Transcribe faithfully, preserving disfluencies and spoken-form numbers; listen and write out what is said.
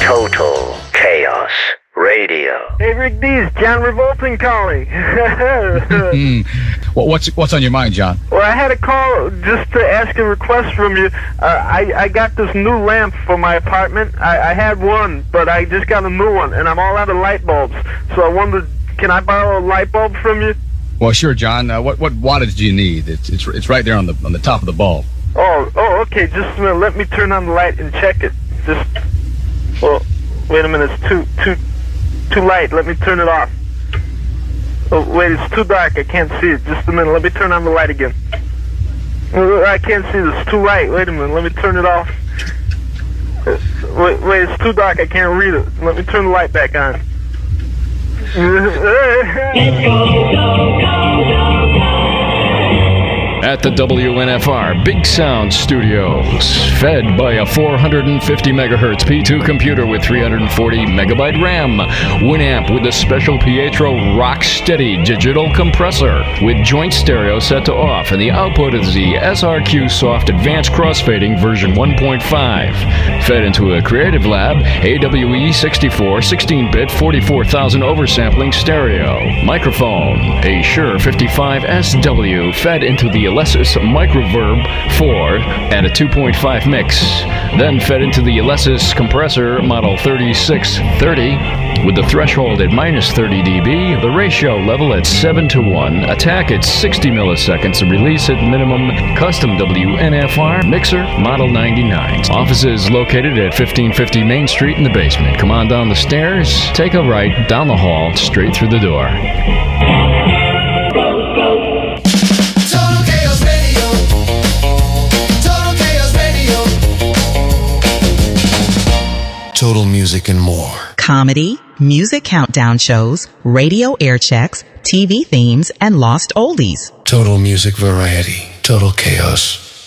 Total Chaos Radio. Hey, Rick Dees, John Revolting calling. mm. well, what's what's on your mind, John? Well, I had a call just to ask a request from you. Uh, I, I got this new lamp for my apartment. I, I had one, but I just got a new one, and I'm all out of light bulbs. So I wondered, can I borrow a light bulb from you? Well, sure, John. Uh, what what wattage do you need? It's it's it's right there on the on the top of the bulb. Oh, oh, okay. Just a minute. Let me turn on the light and check it. Just, well, wait a minute. It's too too too light. Let me turn it off. Oh, wait, it's too dark. I can't see it. Just a minute. Let me turn on the light again. I can't see this. It's too light. Wait a minute. Let me turn it off. Wait, wait. It's too dark. I can't read it. Let me turn the light back on. At the W N F R Big Sound Studios, fed by a four hundred fifty megahertz P two computer with three hundred forty megabyte RAM, Winamp with a special Pietro Rocksteady digital compressor with joint stereo set to off, and the output is the S R Q Soft Advanced Crossfading version one point five, fed into a Creative Lab A W E sixty-four sixteen bit forty-four thousand oversampling stereo microphone, a Shure fifty-five S W fed into the Alesis Microverb four at a two point five mix, then fed into the Alesis compressor model thirty-six thirty with the threshold at minus thirty decibels, the ratio level at seven to one, attack at sixty milliseconds, and release at minimum, custom W N F R mixer model ninety-nine. Offices located at fifteen fifty Main Street in the basement. Come on down the stairs, take a right down the hall, straight through the door. Total Music and more. Comedy, music countdown shows, radio air checks, T V themes, and lost oldies. Total Music Variety. Total Chaos.